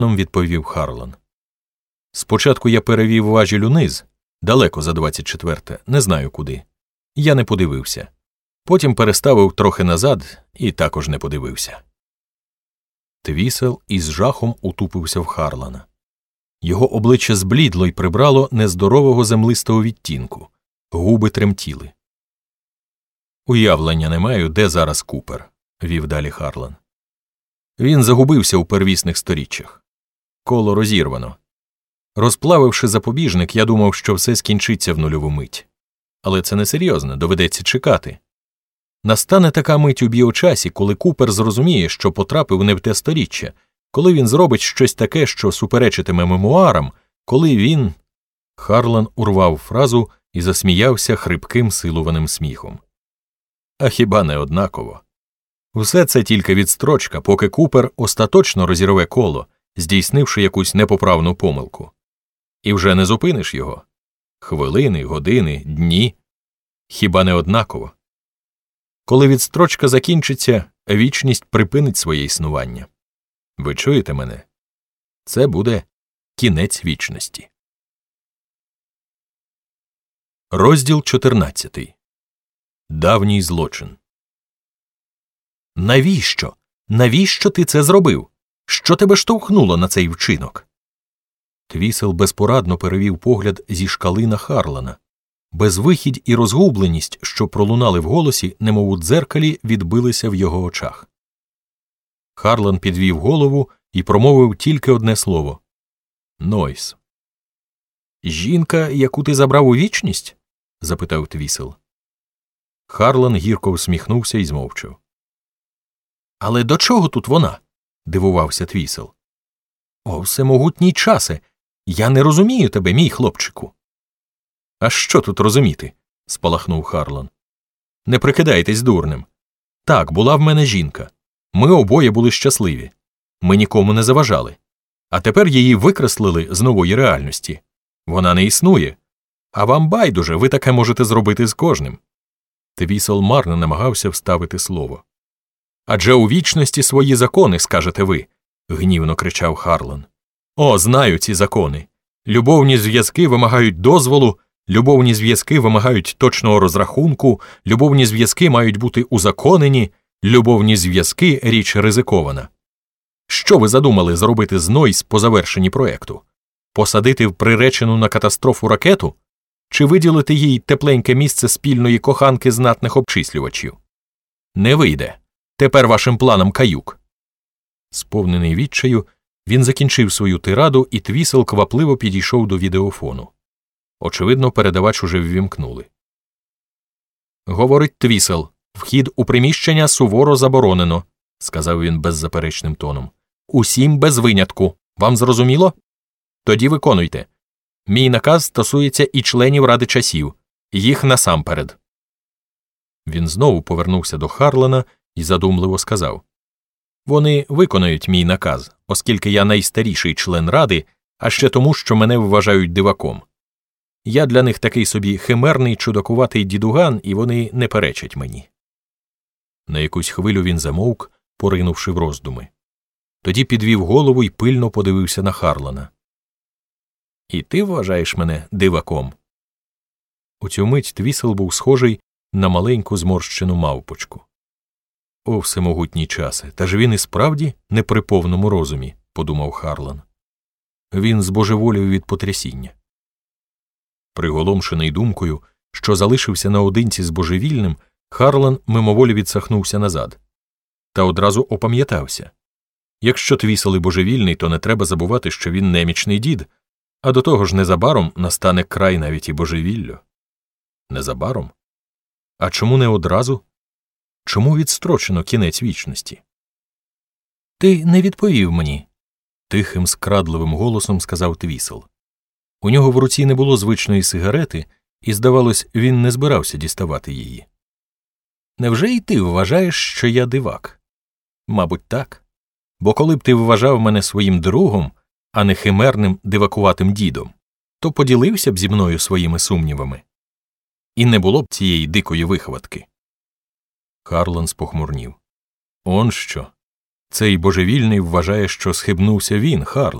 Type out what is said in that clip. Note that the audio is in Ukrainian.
відповів Харлан. Спочатку я перевів важіль униз, далеко за 24-те, не знаю куди. Я не подивився. Потім переставив трохи назад і також не подивився. Твісел із жахом утупився в Харлана. Його обличчя зблідло й прибрало нездорового землистого відтінку. Губи тремтіли. «Уявлення не маю, де зараз Купер», – вів далі Харлан. «Він загубився у первісних сторіччях. Коло розірвано. Розплавивши запобіжник, я думав, що все скінчиться в нульову мить. Але це несерйозно, доведеться чекати. Настане така мить у біочасі, коли Купер зрозуміє, що потрапив не в те сторіччя, коли він зробить щось таке, що суперечитиме мемуарам, коли він...» Харлан урвав фразу і засміявся хрипким силуваним сміхом. «А хіба не однаково? Все це тільки відстрочка, поки Купер остаточно розірве коло, здійснивши якусь непоправну помилку. І вже не зупиниш його. Хвилини, години, дні. Хіба не однаково? Коли відстрочка закінчиться, вічність припинить своє існування. Ви чуєте мене? Це буде кінець вічності». Розділ 14. Давній злочин. «Навіщо? Навіщо ти це зробив? Що тебе штовхнуло на цей вчинок?» Твісел безпорадно перевів погляд зі шкали на Харлана. Безвихідь і розгубленість, що пролунали в голосі, немов у дзеркалі, відбилися в його очах. Харлан підвів голову і промовив тільки одне слово – «Нойс». «Жінка, яку ти забрав у вічність?» – запитав Твісел. Харлан гірко всміхнувся і змовчав. «Але до чого тут вона?» – дивувався Твісел. «О, всемогутній часе! Я не розумію тебе, мій хлопчику!» «А що тут розуміти?» – спалахнув Харлан. «Не прикидайтесь дурним. Так, була в мене жінка. Ми обоє були щасливі. Ми нікому не заважали. А тепер її викреслили з нової реальності. Вона не існує. А вам байдуже, ви таке можете зробити з кожним». Твісел марно намагався вставити слово. «Адже у вічності свої закони, скажете ви», – гнівно кричав Харлан. «О, знаю ці закони. Любовні зв'язки вимагають дозволу, любовні зв'язки вимагають точного розрахунку, любовні зв'язки мають бути узаконені, любовні зв'язки – річ ризикована. Що ви задумали зробити з Нойс по завершенні проекту? Посадити в приречену на катастрофу ракету? Чи виділити їй тепленьке місце спільної коханки знатних обчислювачів? Не вийде. Тепер вашим планам каюк». Сповнений відчаю, він закінчив свою тираду, і Твісел квапливо підійшов до відеофону. Очевидно, передавач уже ввімкнули. «Говорить Твісел, вхід у приміщення суворо заборонено», – сказав він беззаперечним тоном. «Усім без винятку. Вам зрозуміло? Тоді виконуйте. Мій наказ стосується і членів Ради часів. Їх насамперед». Він знову повернувся до Харлана і задумливо сказав. «Вони виконають мій наказ, оскільки я найстаріший член Ради, а ще тому, що мене вважають диваком. Я для них такий собі химерний, чудакуватий дідуган, і вони не перечать мені». На якусь хвилю він замовк, поринувши в роздуми. Тоді підвів голову і пильно подивився на Харлана. «І ти вважаєш мене диваком?» У цю мить Твісел був схожий на маленьку зморщену мавпочку. «О, всемогутній часе, та ж він і справді не при повному розумі», – подумав Харлан. Він збожеволів від потрясіння. Приголомшений думкою, що залишився наодинці з божевільним, Харлан мимоволі відсахнувся назад. Та одразу опам'ятався. Якщо Твісел і божевільний, то не треба забувати, що він немічний дід, а до того ж незабаром настане край навіть і божевіллю. Незабаром? А чому не одразу? Чому відстрочено кінець вічності? «Ти не відповів мені», – тихим, скрадливим голосом сказав Твісел. У нього в руці не було звичної сигарети, і, здавалось, він не збирався діставати її. «Невже і ти вважаєш, що я дивак?» «Мабуть, так. Бо коли б ти вважав мене своїм другом, а не химерним дивакуватим дідом, то поділився б зі мною своїми сумнівами. І не було б цієї дикої вихватки». Харлан спохмурнів. «Он що? Цей божевільний вважає, що схибнувся він, Харл.